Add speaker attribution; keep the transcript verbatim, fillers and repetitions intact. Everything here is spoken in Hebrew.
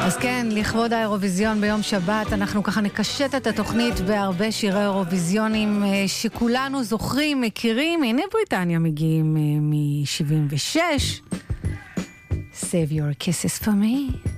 Speaker 1: אז כן, לכבוד האירוויזיון ביום שבת, אנחנו ככה נקשט את התוכנית בהרבה שירי אירוויזיונים שכולנו זוכרים, מכירים. הנה בריטניה מגיעים מ-שבעים ושש. Save your kisses for me.